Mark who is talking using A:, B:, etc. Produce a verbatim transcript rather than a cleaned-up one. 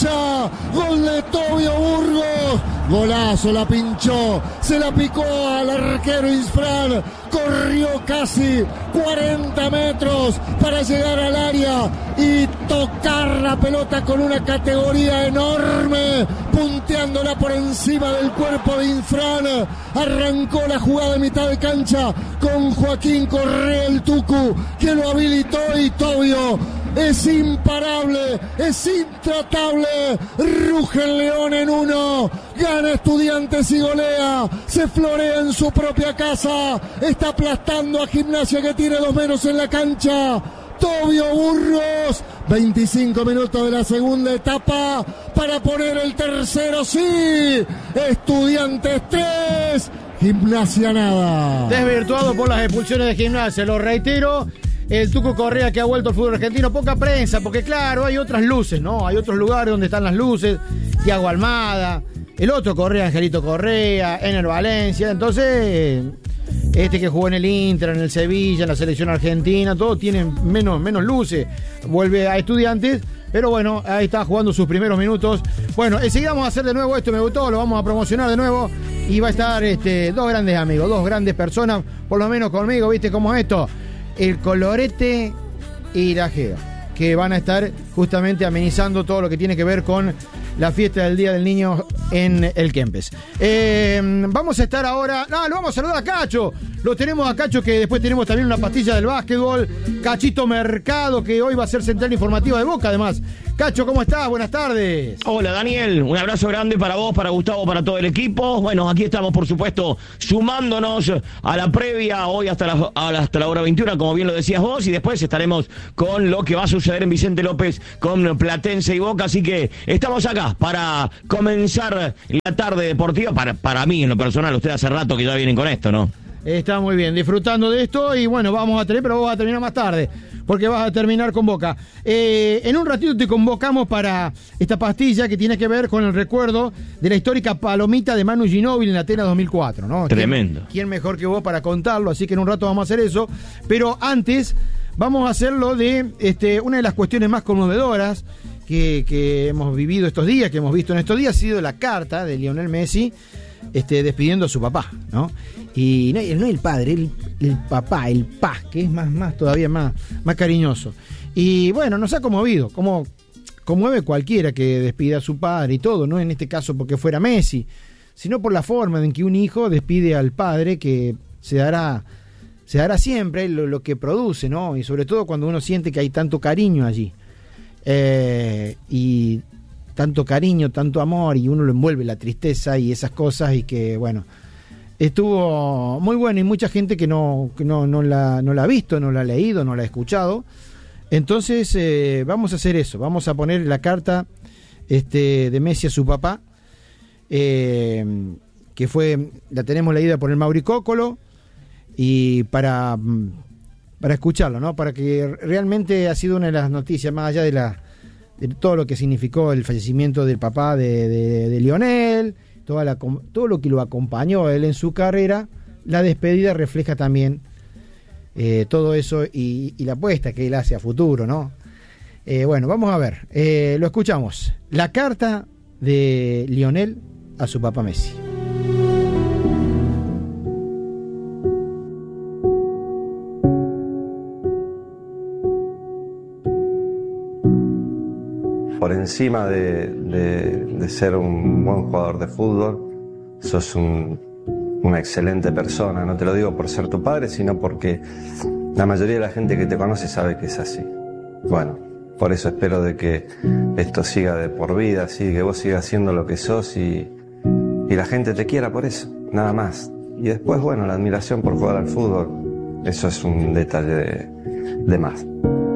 A: ya. Gol de Tobio Burgos. Golazo, la pinchó, se la picó al arquero Isfran, corrió casi cuarenta metros para llegar al área y tocar la pelota con una categoría enorme, punteándola por encima del cuerpo de Isfran. Arrancó la jugada de mitad de cancha con Joaquín Correa, el Tucu, que lo habilitó, y Tobio es imparable, es intratable. Ruge el León en uno, gana Estudiantes y golea, se florea en su propia casa, está aplastando a Gimnasia, que tiene dos menos en la cancha. Tobio Burgos, veinticinco minutos de la segunda etapa para poner el tercero. Sí, Estudiantes tres, Gimnasia nada.
B: Desvirtuado por las expulsiones de Gimnasia, lo reitero. El Tucu Correa, que ha vuelto al fútbol argentino, poca prensa, porque claro, hay otras luces, ¿no? Hay otros lugares donde están las luces, Thiago Almada, el otro Correa, Angelito Correa, Ener Valencia, entonces este que jugó en el Inter, en el Sevilla, en la selección argentina, todos tienen menos, menos luces, vuelve a Estudiantes, pero bueno, ahí está jugando sus primeros minutos. Bueno, enseguida vamos a hacer de nuevo esto, me gustó, lo vamos a promocionar de nuevo, y va a estar este, dos grandes amigos, dos grandes personas, por lo menos conmigo, ¿viste cómo es esto? El Colorete y la Gea, que van a estar justamente amenizando todo lo que tiene que ver con la fiesta del Día del Niño en el Kempes. Eh, vamos a estar ahora... No, lo vamos a saludar a Cacho. Lo tenemos a Cacho, que después tenemos también una pastilla del básquetbol. Cachito Mercado, que hoy va a ser central informativa de Boca, además. Cacho, ¿cómo estás? Buenas tardes.
C: Hola, Daniel. Un abrazo grande para vos, para Gustavo, para todo el equipo. Bueno, aquí estamos, por supuesto, sumándonos a la previa, hoy hasta la, hasta la hora veintiuna, como bien lo decías vos, y después estaremos con lo que va a suceder en Vicente López con Platense y Boca. Así que estamos acá para comenzar la tarde deportiva. Para, para mí, en lo personal, ustedes hace rato que ya vienen con esto, ¿no?
B: Está muy bien, disfrutando de esto, y bueno, vamos a tener, pero vos vas a terminar más tarde, porque vas a terminar con Boca. Eh, en un ratito te convocamos para esta pastilla que tiene que ver con el recuerdo de la histórica palomita de Manu Ginóbili en Atenas dos mil cuatro, ¿no?
C: Tremendo.
B: ¿Quién, quién mejor que vos para contarlo? Así que en un rato vamos a hacer eso, pero antes vamos a hacerlo de este, una de las cuestiones más conmovedoras que, que hemos vivido estos días, que hemos visto en estos días, ha sido la carta de Lionel Messi este, despidiendo a su papá, ¿no? Y no, no el padre, el, el papá, el pa, que es más, más todavía más, más cariñoso. Y bueno, nos ha conmovido, como conmueve cualquiera que despide a su padre y todo, no en este caso porque fuera Messi, sino por la forma en que un hijo despide al padre, que se dará, se dará siempre lo, lo que produce, ¿no? Y sobre todo cuando uno siente que hay tanto cariño allí. Eh, y tanto cariño, tanto amor, y uno lo envuelve la tristeza y esas cosas, y que bueno, estuvo muy bueno, y mucha gente que no, que no, no, la, no la ha visto, no la ha leído, no la ha escuchado. Entonces eh, vamos a hacer eso, vamos a poner la carta este, de Messi a su papá, eh, que fue, la tenemos leída por el Mauri Cócolo, y para, para escucharlo, ¿no? Para que realmente ha sido una de las noticias, más allá de, la, de todo lo que significó el fallecimiento del papá de, de, de Lionel, toda la, todo lo que lo acompañó a él en su carrera. La despedida refleja también eh, todo eso, y, y la apuesta que él hace a futuro, ¿no? Eh, bueno, vamos a ver, eh, lo escuchamos. La carta de Lionel a su papá Messi.
D: Por encima de, de, de ser un buen jugador de fútbol, sos un, una excelente persona. No te lo digo por ser tu padre, sino porque la mayoría de la gente que te conoce sabe que es así. Bueno, por eso espero de que esto siga de por vida, así que vos sigas siendo lo que sos, y, y la gente te quiera por eso, nada más. Y después, bueno, la admiración por jugar al fútbol, eso es un detalle de, de más.